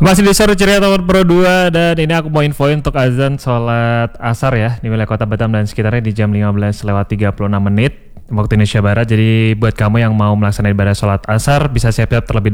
Masih di Sore Ceria Tahun Pro 2 dan ini aku mau infoin untuk azan sholat asar ya di wilayah Kota Batam dan sekitarnya di jam 15:36 waktu Indonesia Barat. Jadi buat kamu yang mau melaksanakan ibadah sholat asar bisa siap-siap terlebih